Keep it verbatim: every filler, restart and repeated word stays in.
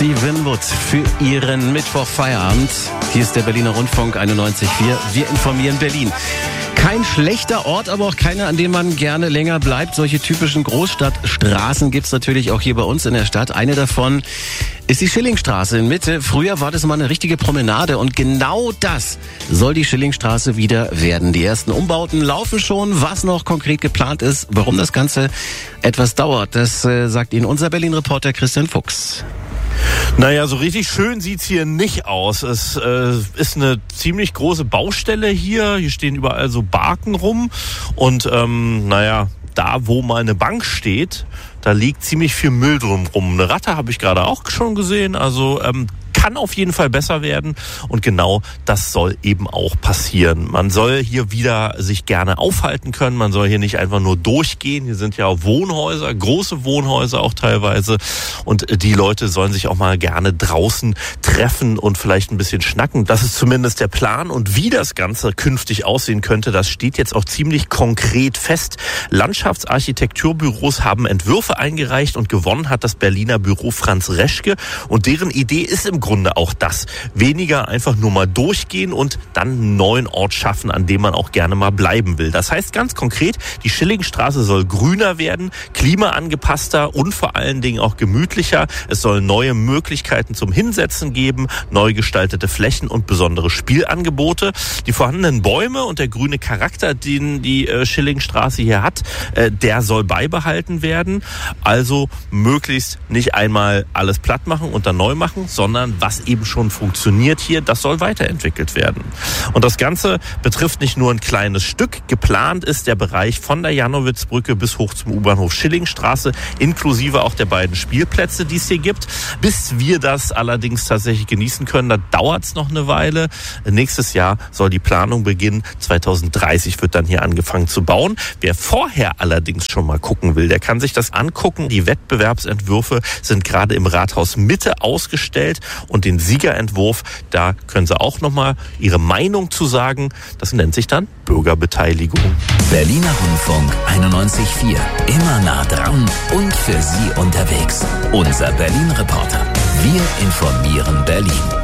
Stephen Wood für Ihren Mittwochfeierabend. Hier ist der Berliner Rundfunk einundneunzig Komma vier. Wir informieren Berlin. Kein schlechter Ort, aber auch keiner, an dem man gerne länger bleibt. Solche typischen Großstadtstraßen gibt's natürlich auch hier bei uns in der Stadt. Eine davon ist die Schillingstraße in Mitte. Früher war das mal eine richtige Promenade und genau das soll die Schillingstraße wieder werden. Die ersten Umbauten laufen schon. Was noch konkret geplant ist, warum das Ganze etwas dauert, das äh, sagt Ihnen unser Berlin-Reporter Christian Fuchs. Naja, so richtig schön sieht's hier nicht aus. Es äh, ist eine ziemlich große Baustelle hier. Hier stehen überall so Barken rum. Und ähm, naja, da wo mal eine Bank steht, da liegt ziemlich viel Müll drum rum. Eine Ratte habe ich gerade auch schon gesehen. Also ähm, kann auf jeden Fall besser werden und genau das soll eben auch passieren. Man soll hier wieder sich gerne aufhalten können, man soll hier nicht einfach nur durchgehen. Hier sind ja Wohnhäuser, große Wohnhäuser auch teilweise und die Leute sollen sich auch mal gerne draußen treffen und vielleicht ein bisschen schnacken. Das ist zumindest der Plan und wie das Ganze künftig aussehen könnte, das steht jetzt auch ziemlich konkret fest. Landschaftsarchitekturbüros haben Entwürfe eingereicht und gewonnen hat das Berliner Büro Franz Reschke und deren Idee ist im Grunde auch das. Weniger einfach nur mal durchgehen und dann einen neuen Ort schaffen, an dem man auch gerne mal bleiben will. Das heißt ganz konkret, die Schillingstraße soll grüner werden, klimaangepasster und vor allen Dingen auch gemütlicher. Es soll neue Möglichkeiten zum Hinsetzen geben, neu gestaltete Flächen und besondere Spielangebote. Die vorhandenen Bäume und der grüne Charakter, den die äh, Schillingstraße hier hat, äh, der soll beibehalten werden. Also möglichst nicht einmal alles platt machen und dann neu machen, sondern was eben schon funktioniert hier, das soll weiterentwickelt werden. Und das Ganze betrifft nicht nur ein kleines Stück. Geplant ist der Bereich von der Jannowitzbrücke bis hoch zum U-Bahnhof Schillingstraße, inklusive auch der beiden Spielplätze, die es hier gibt. Bis wir das allerdings tatsächlich genießen können, da dauert es noch eine Weile. Nächstes Jahr soll die Planung beginnen. zweitausenddreißig wird dann hier angefangen zu bauen. Wer vorher allerdings schon mal gucken will, der kann sich das angucken. Die Wettbewerbsentwürfe sind gerade im Rathaus Mitte ausgestellt. Und den Siegerentwurf, da können Sie auch nochmal Ihre Meinung zu sagen. Das nennt sich dann Bürgerbeteiligung. Berliner Rundfunk einundneunzig Komma vier. Immer nah dran und für Sie unterwegs. Unser Berlin-Reporter. Wir informieren Berlin.